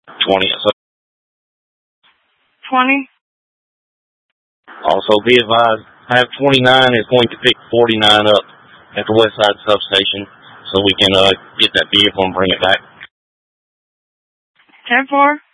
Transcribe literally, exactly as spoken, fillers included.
twenty. So twenty. also be advised, Path twenty-nine is going to pick forty-nine up at the West Side substation, so we can uh, get that vehicle and bring it back. ten four.